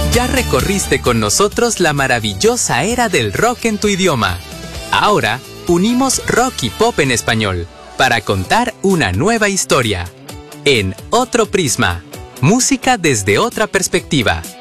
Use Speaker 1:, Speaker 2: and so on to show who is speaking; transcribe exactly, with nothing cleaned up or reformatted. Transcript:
Speaker 1: Ya recorriste con nosotros la maravillosa era del rock en tu idioma. Ahora, unimos rock y pop en español para contar una nueva historia. En Otro Prisma, música desde otra perspectiva.